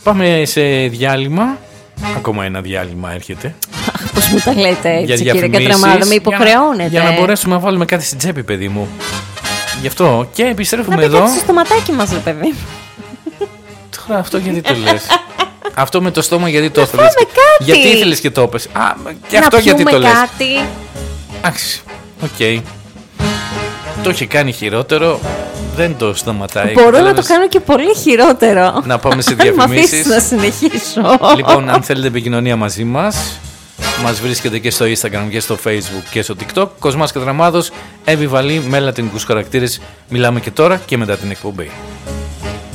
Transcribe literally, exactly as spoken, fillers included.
Πάμε σε διάλειμμα. Ακόμα ένα διάλειμμα έρχεται. Πώς μου τα λέτε έτσι, για κύριε Κατραμάδο, με υποχρεώνετε. Για να, για να μπορέσουμε να βάλουμε κάτι στην τσέπη, παιδί μου. Γι' αυτό και επιστρέφουμε να εδώ. Να στο στοματάκι μας, ρε παιδί. Τώρα αυτό γιατί το λες? Αυτό με το στόμα γιατί το ήθελες? Γιατί ήθελες και το πες? Α, και αυτό γιατί το λες? Κάτι. Εντάξει, οκ. Okay. Το είχε κάνει χειρότερο. Δεν το σταματάει. Μπορώ να το κάνω και πολύ χειρότερο. Να πάμε σε διαφημίσεις. Να συνεχίσω. Λοιπόν, αν θέλετε επικοινωνία μαζί μας, μας βρίσκεται και στο Instagram και στο Facebook και στο TikTok. Κοσμάς Κατραμάδος, Εύη Βαλή με λατινικούς χαρακτήρες. Μιλάμε και τώρα και μετά την εκπομπή.